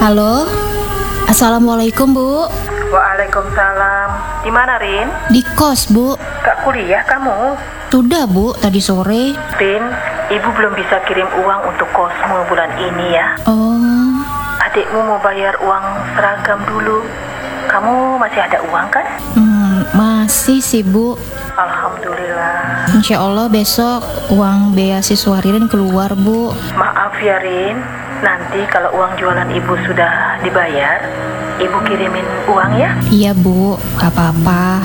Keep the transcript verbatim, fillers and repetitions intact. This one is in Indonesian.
Halo, Assalamualaikum Bu. Waalaikumsalam. Di mana, Rin? Di kos Bu. Gak kuliah kamu? Sudah Bu, tadi sore. Rin, ibu belum bisa kirim uang untuk kosmu bulan ini ya. Oh, Adikmu mau bayar uang seragam dulu. Kamu masih ada uang kan? hmm, masih sih Bu. Alhamdulillah. Insya Allah besok uang beasiswa Ririn keluar Bu. Maaf ya, Rin. Nanti kalau uang jualan ibu sudah dibayar, ibu kirimin uang ya. Iya Bu, gak apa-apa.